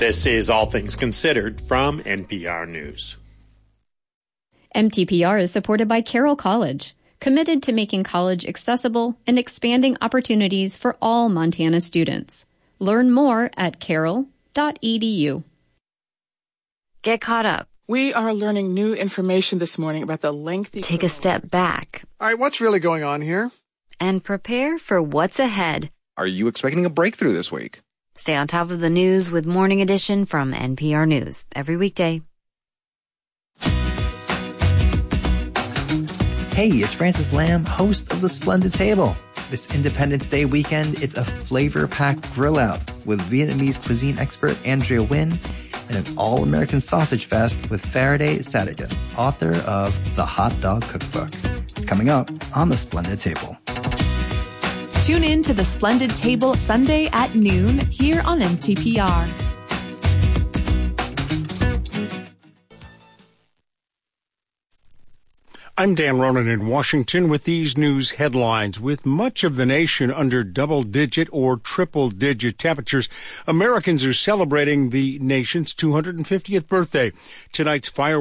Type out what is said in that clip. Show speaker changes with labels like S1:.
S1: This is All Things Considered from NPR News.
S2: MTPR is supported by Carroll College, committed to making college accessible and expanding opportunities for all Montana students. Learn more at carroll.edu.
S3: Get caught up.
S4: We are learning new information this morning about the lengthy...
S3: Take a step back.
S5: All right, what's really going on here?
S3: And prepare for what's ahead.
S6: Are you expecting a breakthrough this week?
S3: Stay on top of the news with Morning Edition from NPR News every weekday.
S7: Hey, it's Francis Lam, host of The Splendid Table. This Independence Day weekend, it's a flavor-packed grill out with Vietnamese cuisine expert Andrea Nguyen and an all-American sausage fest with Faraday Sadajan, author of The Hot Dog Cookbook. It's coming up on The Splendid Table.
S8: Tune in to The Splendid Table Sunday at noon here on NTPR.
S9: I'm Dan Ronan in Washington with these news headlines. With much of the nation under double-digit or triple-digit temperatures, Americans are celebrating the nation's 250th birthday. Tonight's fireworks